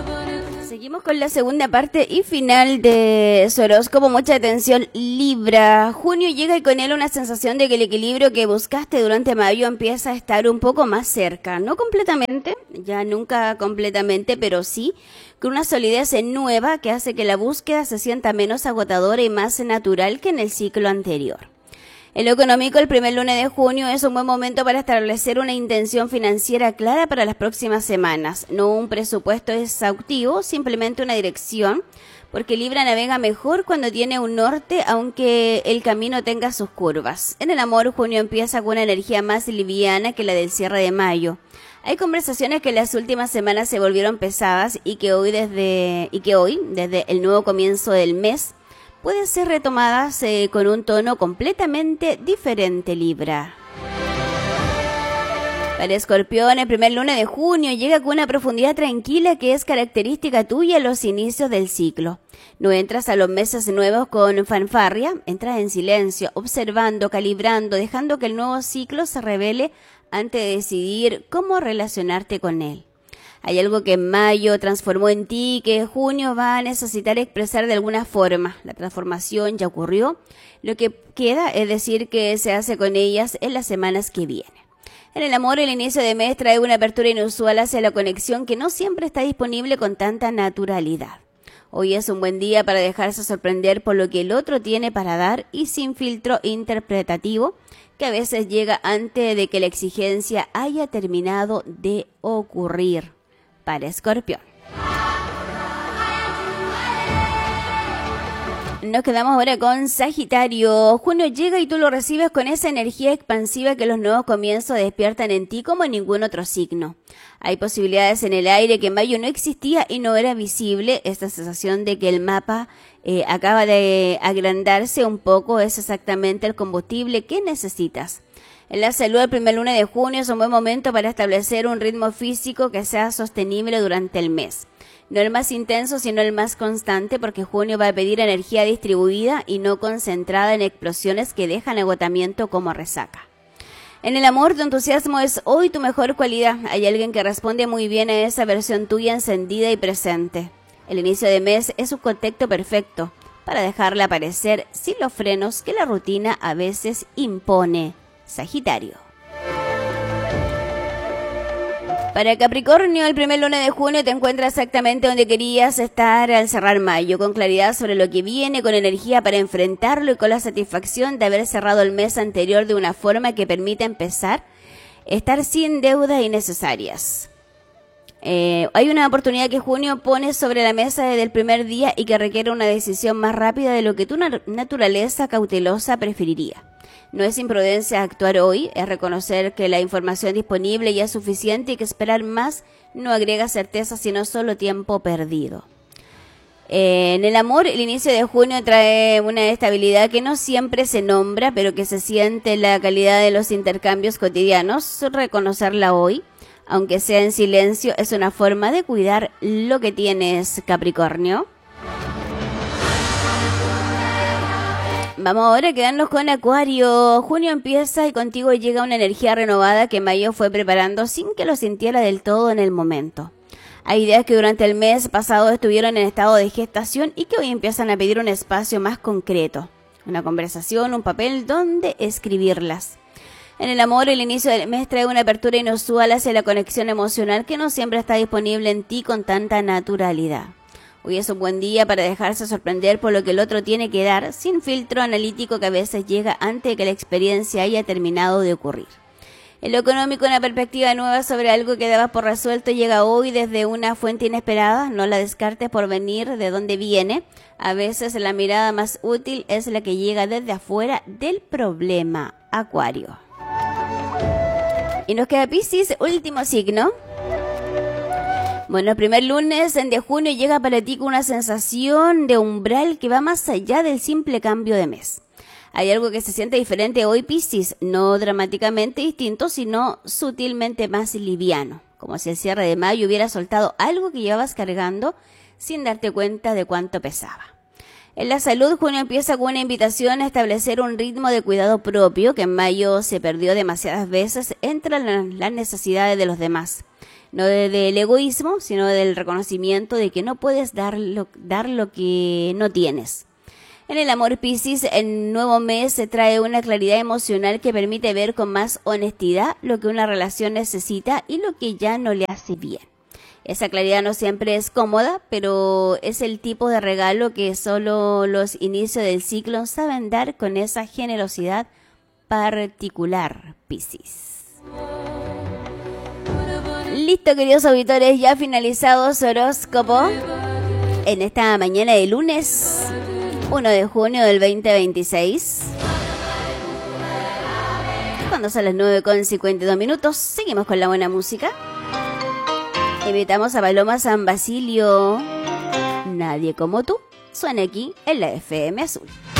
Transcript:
Seguimos con la segunda parte y final de su horóscopo. Mucha atención, Libra. Junio llega y con él una sensación de que el equilibrio que buscaste durante mayo empieza a estar un poco más cerca. No completamente, ya nunca completamente, pero sí con una solidez nueva que hace que la búsqueda se sienta menos agotadora y más natural que en el ciclo anterior. En lo económico, el primer lunes de junio es un buen momento para establecer una intención financiera clara para las próximas semanas. No un presupuesto exhaustivo, simplemente una dirección, porque Libra navega mejor cuando tiene un norte, aunque el camino tenga sus curvas. En el amor, junio empieza con una energía más liviana que la del cierre de mayo. Hay conversaciones que en las últimas semanas se volvieron pesadas y que hoy, desde el nuevo comienzo del mes, pueden ser retomadas con un tono completamente diferente, Libra. Para Escorpión, el primer lunes de junio llega con una profundidad tranquila que es característica tuya en los inicios del ciclo. No entras a los meses nuevos con fanfarria, entras en silencio, observando, calibrando, dejando que el nuevo ciclo se revele antes de decidir cómo relacionarte con él. Hay algo que en mayo transformó en ti y que en junio va a necesitar expresar de alguna forma. La transformación ya ocurrió. Lo que queda es decir que se hace con ellas en las semanas que vienen. En el amor, el inicio de mes trae una apertura inusual hacia la conexión que no siempre está disponible con tanta naturalidad. Hoy es un buen día para dejarse sorprender por lo que el otro tiene para dar y sin filtro interpretativo, que a veces llega antes de que la exigencia haya terminado de ocurrir. Para Escorpión. Nos quedamos ahora con Sagitario. Junio llega y tú lo recibes con esa energía expansiva que los nuevos comienzos despiertan en ti como en ningún otro signo. Hay posibilidades en el aire que en mayo no existía y no era visible. Esta sensación de que el mapa acaba de agrandarse un poco es exactamente el combustible que necesitas. En la salud, el primer lunes de junio es un buen momento para establecer un ritmo físico que sea sostenible durante el mes. No el más intenso, sino el más constante, porque junio va a pedir energía distribuida y no concentrada en explosiones que dejan agotamiento como resaca. En el amor, tu entusiasmo es hoy tu mejor cualidad. Hay alguien que responde muy bien a esa versión tuya encendida y presente. El inicio de mes es un contexto perfecto para dejarla aparecer sin los frenos que la rutina a veces impone. Sagitario. Para Capricornio, el primer lunes de junio te encuentras exactamente donde querías estar al cerrar mayo, con claridad sobre lo que viene, con energía para enfrentarlo y con la satisfacción de haber cerrado el mes anterior de una forma que permita empezar, estar sin deudas innecesarias. Hay una oportunidad que junio pone sobre la mesa desde el primer día y que requiere una decisión más rápida de lo que tu naturaleza cautelosa preferiría. No es imprudencia actuar hoy, es reconocer que la información disponible ya es suficiente y que esperar más no agrega certeza sino solo tiempo perdido. En el amor, el inicio de junio trae una estabilidad que no siempre se nombra, pero que se siente en la calidad de los intercambios cotidianos. Reconocerla hoy, aunque sea en silencio, es una forma de cuidar lo que tienes, Capricornio. Vamos ahora a quedarnos con Acuario. Junio empieza y contigo llega una energía renovada que mayo fue preparando sin que lo sintiera del todo en el momento. Hay ideas que durante el mes pasado estuvieron en estado de gestación y que hoy empiezan a pedir un espacio más concreto. Una conversación, un papel donde escribirlas. En el amor, el inicio del mes trae una apertura inusual hacia la conexión emocional que no siempre está disponible en ti con tanta naturalidad. Hoy es un buen día para dejarse sorprender por lo que el otro tiene que dar, sin filtro analítico que a veces llega antes de que la experiencia haya terminado de ocurrir. En lo económico, una perspectiva nueva sobre algo que dabas por resuelto llega hoy desde una fuente inesperada. No la descartes por venir de donde viene. A veces la mirada más útil es la que llega desde afuera del problema. Acuario. Y nos queda Piscis, último signo. Bueno, el primer lunes de junio llega para ti con una sensación de umbral que va más allá del simple cambio de mes. Hay algo que se siente diferente hoy, Piscis, no dramáticamente distinto, sino sutilmente más liviano, como si el cierre de mayo hubiera soltado algo que llevabas cargando sin darte cuenta de cuánto pesaba. En la salud, junio empieza con una invitación a establecer un ritmo de cuidado propio que en mayo se perdió demasiadas veces entre las necesidades de los demás. no del egoísmo, sino del reconocimiento de que no puedes dar lo que no tienes. En el amor Piscis, el nuevo mes se trae una claridad emocional que permite ver con más honestidad lo que una relación necesita y lo que ya no le hace bien. Esa claridad no siempre es cómoda, pero es el tipo de regalo que solo los inicios del ciclo saben dar con esa generosidad particular, Piscis. Listo, queridos auditores, ya finalizado su horóscopo en esta mañana de lunes 1 de junio del 2026. Cuando son las 9:52, seguimos con la buena música. Invitamos a Paloma San Basilio. Nadie como tú. Suena aquí en la FM Azul.